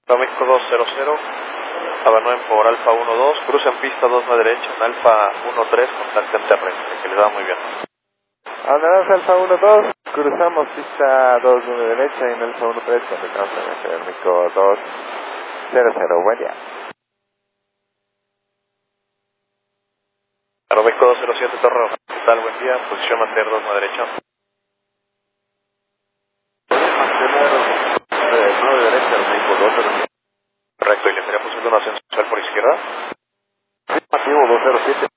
México 200, Avanuen por Alfa 12, cruza en pista 2 a derecha, en Alfa 13, contacto en terrestre, que le da muy bien. Adelante Alfa 12, cruzamos pista 2 derecha y en Alfa 13, contactamos en México 200, buen día. Aeroméxico 207, Torre Roja, ¿qué tal? Buen día, posición mantener 2 a derecha. 9 derecha, México 207. Correcto, y le estaría posible una ascenso por izquierda. Afirmativo 207.